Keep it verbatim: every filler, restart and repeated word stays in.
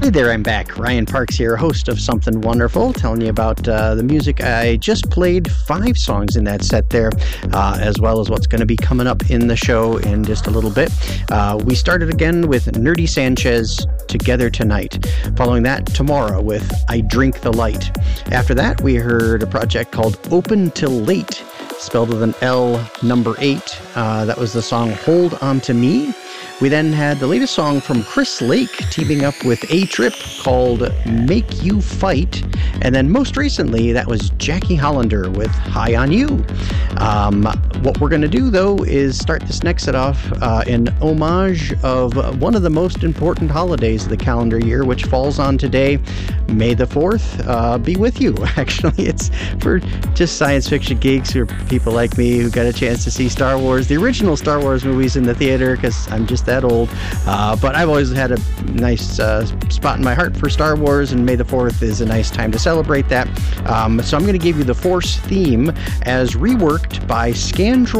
Hey there, I'm back. Ryan Parks here, host of Something Wonderful, telling you about uh, the music. I just played five songs in that set there, uh, as well as what's going to be coming up in the show in just a little bit. Uh, we started again with Nerdy Sanchez, Together Tonight. Following that, tomorrow with I Drink the Light. After that, we heard a project called Open Till Late, spelled with an L, number eight. Uh, that was the song Hold On To Me. We then had the latest song from Chris Lake teaming up with A-Trip called Make You Fight. And then most recently, that was Jackie Hollander with High On You. Um, what we're going to do, though, is start this next set off uh, in homage of one of the most important holidays of the calendar year, which falls on today, May the fourth. Uh, be with you, actually. It's for just science fiction geeks or people like me who got a chance to see Star Wars, the original Star Wars movies in the theater, because I'm just that old. Uh, but I've always had a nice uh, spot in my heart for Star Wars, and May the fourth is a nice time to celebrate that. Um, so I'm going to give you the Force theme as reworked by Scandrel